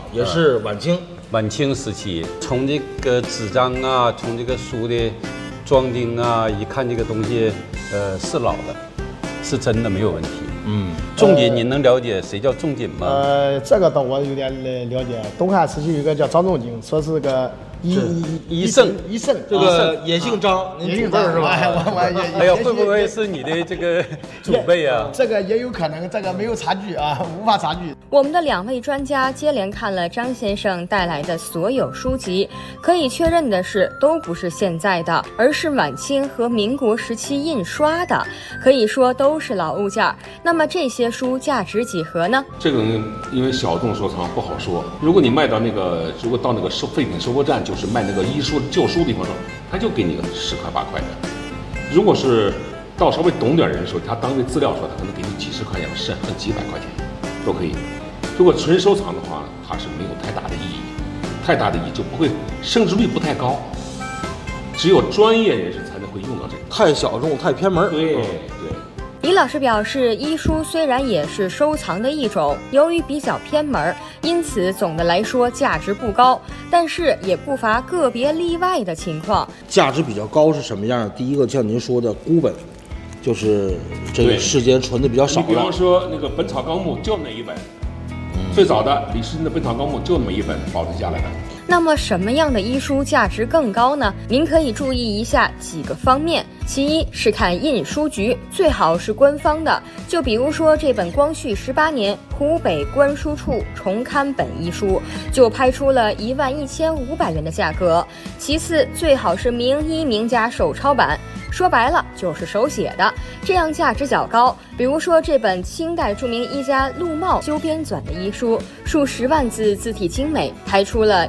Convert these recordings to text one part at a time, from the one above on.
也是晚清时期，从这个纸张啊，从这个书的装订啊，一看这个东西，是老的，是真的没有问题。仲景，您能了解谁叫仲景吗？ 这个倒我有点了解。东汉时期有一个叫张仲景，说是个医圣， 这个也姓张，您祖辈是吧？ 哎呀，会不会是你的这个祖辈啊？ 这个也有可能，这个没有差距啊，无法差距。 我们的2位专家接连看了张先生带来的所有书籍，可以确认的是，都不是现在的，而是晚清和民国时期印刷的，可以说都是老物件。那么这些书价值几何呢？ 这个因为小众收藏不好说。如果你卖到如果到那个废品收购站，就是卖那个医书旧书的地方说，他就给你个10块8块的。如果是到稍微懂点人的时候，他当为资料说，他可能给你几10块钱，甚至几百块钱都可以。如果纯收藏的话，它是没有太大的意义，太大的意义就不会升值率不太高，只有专业人士才能会用到这个。 太小众，太偏门。 对。 李老师表示，医书虽然也是收藏的一种，由于比较偏门，因此总的来说价值不高，但是也不乏个别例外的情况。 价值比较高是什么样？第一个像您说的孤本，就是这个世间存的比较少的。 比方说那个《本草纲目》就那一本，最早的李时珍的《本草纲目》就那么一本保存下来的。 那么什么样的医书价值更高呢？您可以注意一下几个方面。其一是看印书局，最好是官方的，就比如说这本光绪18年湖北官书处重刊本医书，就拍出了11500元的价格。其次，最好是名医名家手抄版，说白了就是手写的，这样价值较高。比如说这本清代著名医家陆茂修编纂的医书，数10万字，字体精美，拍出了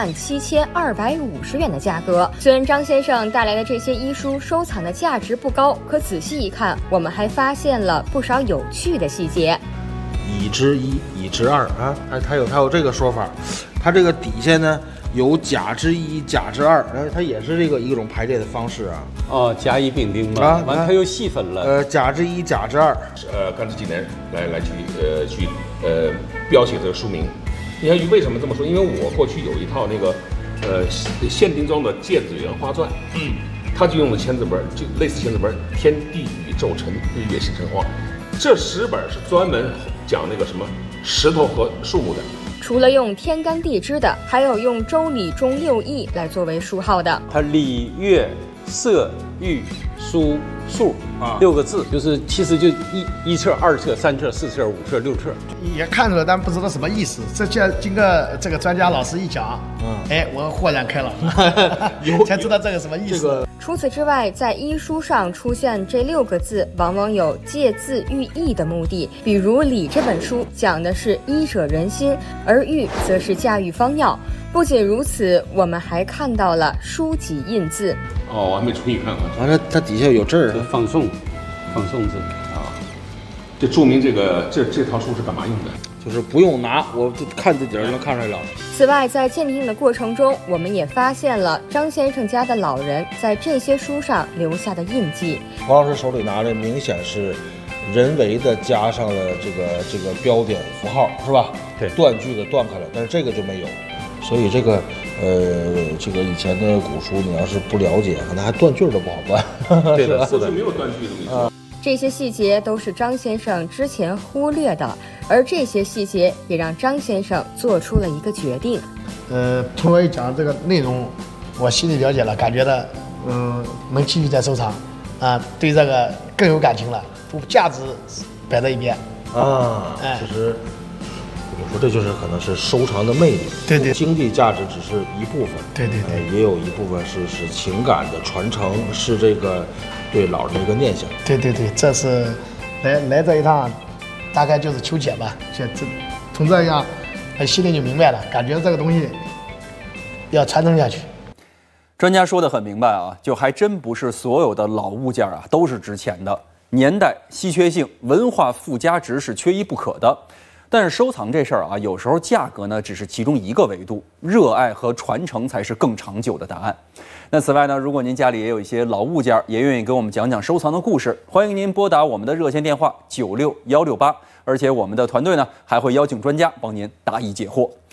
17250元的价格。虽然张先生带来的这些医书收藏的价值不高，可仔细一看，我们还发现了不少有趣的细节。 乙之一，乙之二啊，它有这个说法。它这个底下呢有甲之一、甲之二，它也是这个一种排列的方式啊。 哦，甲乙丙丁嘛，完它又细分了。 甲之一、甲之二。 干这几年来去标写这个书名。你看为什么这么说？因为我过去有一套那个限定装的《芥子园花传》，他就用了千字文，就类似千字文，天地宇宙辰日月星辰花，这10本是专门讲那个什么石头和树木的。 除了用天干地支的，还有用周礼中6艺来作为书号的。 它礼乐射御书数6个字，就是其实就一册、2册、3册、4册、5册、6册， 也看出来，但不知道什么意思。经过这个专家老师一讲，我豁然开朗，才知道这个什么意思。 除此之外，在医书上出现这6个字，往往有借字喻义的目的。比如《礼》这本书讲的是医者仁心，而《喻》则是驾驭方药。不仅如此，我们还看到了书脊印字。 哦，我还没注意看。 完了，它底下有字儿， 放送字啊，就注明这套书是干嘛用的。 就是不用拿，我就看这底儿能看出来了。 此外，在鉴定的过程中，我们也发现了张先生家的老人在这些书上留下的印记。 黄老师手里拿的明显是人为的加上了这个标点符号，是吧？ 对， 断句的断开了，但是这个就没有。所以这个以前的古书，你要是不了解，可能还断句都不好断。 对的，是的， 没有断句的没错。 这些细节都是张先生之前忽略的，而这些细节也让张先生做出了一个决定。 通过一讲这个内容，我心里了解了，感觉到能继续再收藏啊，对这个更有感情了，价值摆在一边啊。其实我说这就是可能是收藏的魅力。 对， 经济价值只是一部分， 对， 也有一部分是情感的传承，是这个对老人的一个念想。 对，这是来这一趟，大概就是求解吧。从这样，心里就明白了，感觉这个东西要传承下去。 专家说得很明白啊，就还真不是所有的老物件啊都是值钱的，年代、稀缺性、文化附加值是缺一不可的。但是收藏这事儿啊，有时候价格呢只是其中一个维度，热爱和传承才是更长久的答案。那此外呢，如果您家里也有一些老物件，也愿意给我们讲讲收藏的故事，欢迎您拨打我们的热线电话96168，而且我们的团队呢还会邀请专家帮您答疑解惑。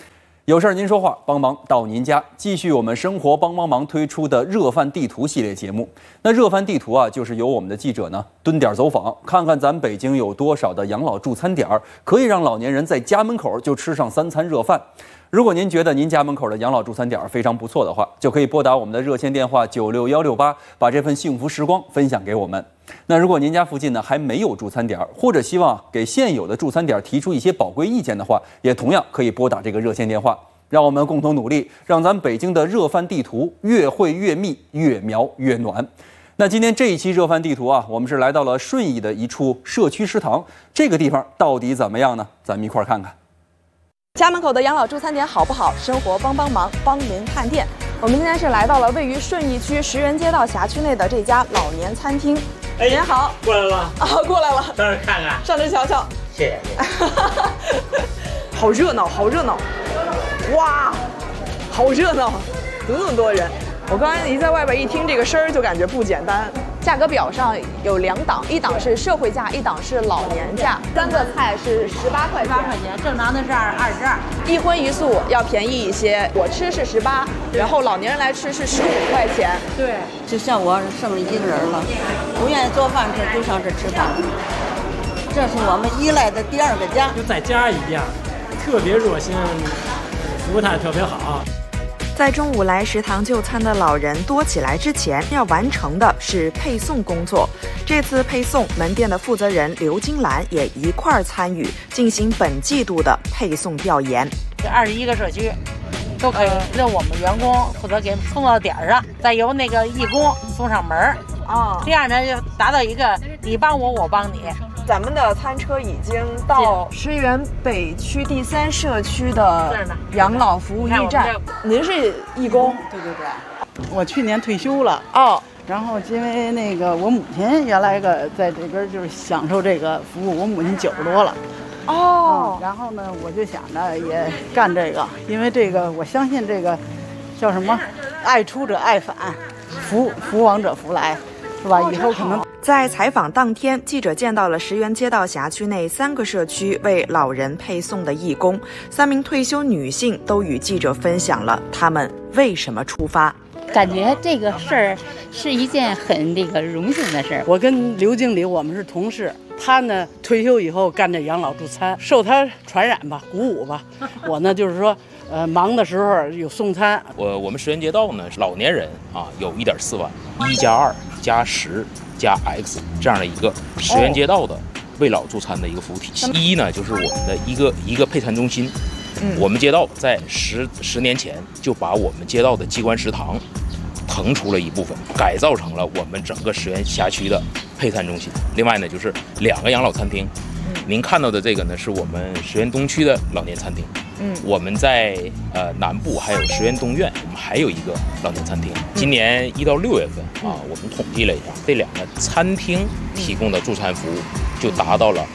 有事儿您说话，帮忙到您家。继续我们生活帮忙推出的热饭地图系列节目。那热饭地图啊，就是由我们的记者呢蹲点走访，看看咱北京有多少的养老助餐点可以让老年人在家门口就吃上3餐热饭。如果您觉得您家门口的养老助餐点非常不错的话，就可以拨打我们的热线电话96168，把这份幸福时光分享给我们。那如果您家附近呢还没有助餐点，或者希望给现有的助餐点提出一些宝贵意见的话，也同样可以拨打这个热线电话。让我们共同努力，让咱北京的热饭地图越汇越密，越描越暖。那今天这一期热饭地图啊，我们是来到了顺义的一处社区食堂，这个地方到底怎么样呢？咱们一块儿看看。 家门口的养老助餐点好不好？生活帮忙，帮您看店。我们今天是来到了位于顺义区石园街道辖区内的这家老年餐厅。 哎， 您好， 过来了啊，过来了， 上这看看， 上这瞧瞧。 谢谢。 好热闹，好热闹！哇，好热闹，这么多人。我刚才一在外边一听这个声儿，就感觉不简单。价格表上有2档，一档是社会价，一档是老年价。3个菜是18块钱， 正常的是22。 一荤一素要便宜一些，我吃是18，然后老年人来吃是15块钱。 对，就像我剩了一个人了，不愿意做饭吃，就上这吃饭。这是我们依赖的第2个家， 就在家一样，特别热心，服务态特别好。 在中午来食堂就餐的老人多起来之前，要完成的是配送工作。这次配送，门店的负责人刘金兰也一块儿参与，进行本季度的配送调研。 这21个社区都可以让我们员工负责给送到点上，再由那个义工送上门儿。这样呢就达到一个你帮我，我帮你。 咱们的餐车已经到石园北区第3社区的养老服务驿站。您是义工？ 对，我去年退休了哦。 然后因为那个我母亲原来在这边就是享受这个服务，我母亲90多了。 哦。 然后呢，我就想着也干这个，因为这个我相信这个叫什么，爱出者爱返，福往者福来，是吧？以后可能。 在采访当天，记者见到了石园街道辖区内3个社区为老人配送的义工，3名退休女性都与记者分享了她们为什么出发。 感觉这个事儿是一件很荣幸的事儿。 我跟刘经理我们是同事，他呢退休以后干这养老助餐，受他传染吧，鼓舞吧。我呢就是说，忙的时候有送餐。 我们石园街道呢，老年人啊有1.4万，1+2加10加 X 这样的一个石园街道的为老助餐的一个服务体系。一呢就是我们的一个配餐中心。我们街道在10年前就把我们街道的机关食堂腾出了一部分，改造成了我们整个石园辖区的配餐中心。另外呢就是2个养老餐厅。您看到的这个呢是我们石园东区的老年餐厅。我们在南部还有石园东苑，我们还有一个老年餐厅。今年1到6月份啊，我们统计了一下，这2个餐厅提供的助餐服务就达到了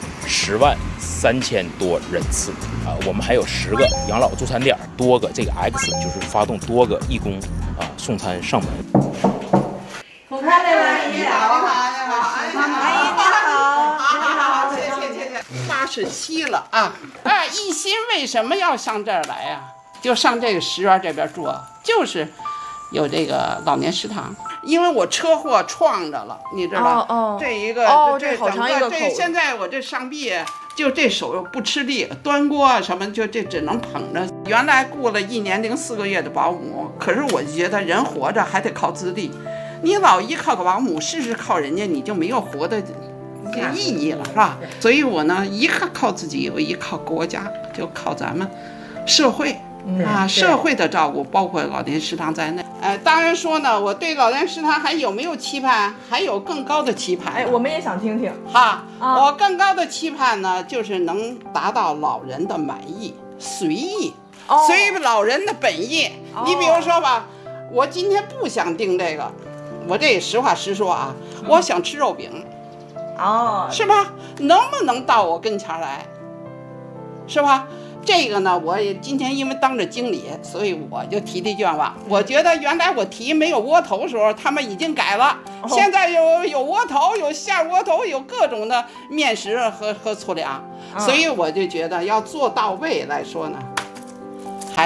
103000多人次啊。我们还有10个养老助餐点，多个这个 X 就是发动多个义工啊送餐上门。 我看这位你好，你好 87了啊一心为什么要上这儿来啊？就上这个石园这边住，就是有这个老年食堂。因为我车祸撞着了，你知道这一个这好长一个口子。 现在我这上臂就这手不吃力，端锅啊什么就这只能捧着。原来雇了1年0.4个月的保姆，可是我觉得人活着还得靠自立，你老依靠个保姆，事事靠人家，你就没有活的意义了，是吧？所以我呢，一个靠自己，有一靠国家，就靠咱们社会社会的照顾，包括老年食堂在内。当然说呢，我对老年食堂还有没有期盼？还有更高的期盼。 我们也想听听我更高的期盼呢，就是能达到老人的满意、随意，随老人的本意。你比如说吧，我今天不想订这个，我这实话实说啊，我想吃肉饼。是吧？能不能到我跟前来？是吧？这个呢，我也今天因为当着经理，所以我就提愿望。我觉得原来我提没有窝头的时候，他们已经改了。现在有窝头，有馅窝头，有各种的面食和粗粮，所以我就觉得要做到位来说呢，还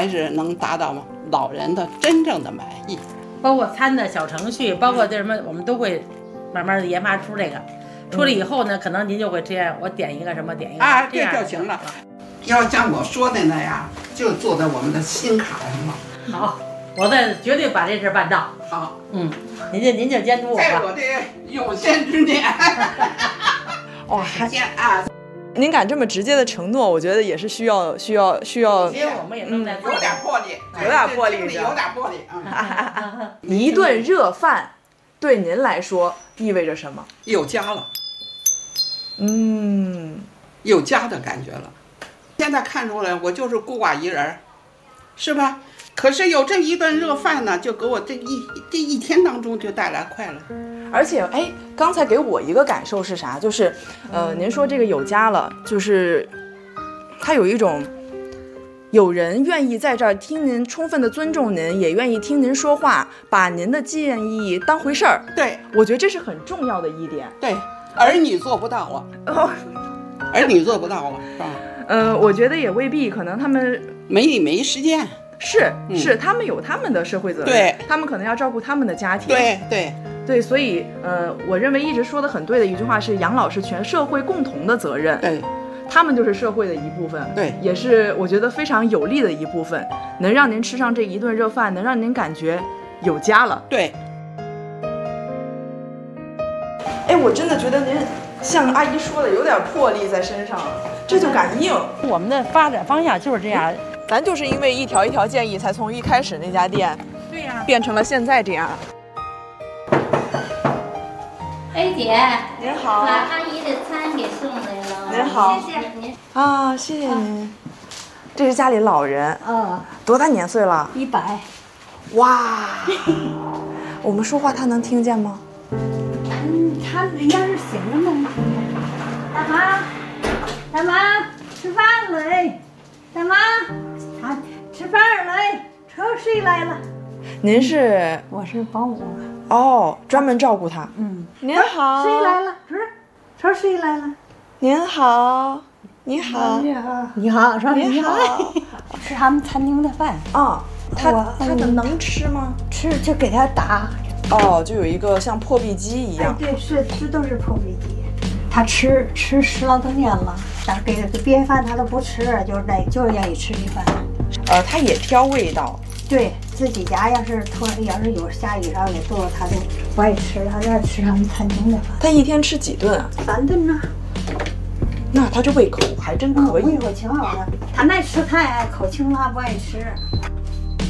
才是能达到老人的真正的满意。 包括餐的小程序，包括这什么，我们都会慢慢的研发出这个。出来以后呢，可能您就会这样，我点一个什么，点一个啊，这这样就行了。要像我说的那样，就坐在我们的心坎上了。 好，我再绝对把这事办到。 好， 您就监督我吧。 在我的有限之年。 哇， 啊！ 您敢这么直接的承诺，我觉得也是需要。 因为我们也正在有点魄力， 有点魄力， 有点魄力啊！ 一顿热饭，对您来说意味着什么？ 有家了，有家的感觉了。现在看出来，我就是孤寡一人，是吧？可是有这一顿热饭呢，就给我这一天当中就带来快乐。 而且，刚才给我一个感受是啥？就是，您说这个有家了，就是他有一种有人愿意在这儿听您，充分的尊重您，也愿意听您说话，把您的建议当回事儿。 对， 我觉得这是很重要的一点。 对，儿女做不到了，儿女做不到了，是吧？ 我觉得也未必，可能他们没时间。 是，他们有他们的社会责任， 对， 他们可能要照顾他们的家庭。 对， 所以我认为一直说的很对的一句话是，养老是全社会共同的责任。 对。 他们就是社会的一部分， 对， 也是我觉得非常有利的一部分，能让您吃上这一顿热饭，能让您感觉有家了。 对。 我真的觉得您像阿姨说的，有点魄力在身上，这就敢硬。 我们的发展方向就是这样， 咱就是因为一条一条建议，才从一开始那家店， 对呀， 变成了现在这样。 姐， 您好， 把阿姨的餐给送来了。 您好， 谢谢您啊，谢谢您。这是家里老人，多大年岁了 ？100。 哇，我们说话他能听见吗？ 他要是醒了能听见。大妈，吃饭了。大妈，吃饭了，车谁来了？ 您是？ 我是保姆。 哦，专门照顾他。您好。 谁来了？说谁来了？ 您好，你好， 你好，说你好。 吃他们餐厅的饭。 他能吃吗？ 吃就给他打。 就有一个像破壁机一样。 对，是都是破壁机。他吃10老多年了，但是给别人饭他都不吃，就是愿意吃这饭。 他也挑味道。 对自己家要是有下雨啥给做，他就不爱吃，他要吃他们餐厅的饭。 他一天吃几顿啊 ？3顿呢。 那他这胃口还真可以。 胃口挺好的，他爱吃菜，口清了不爱吃。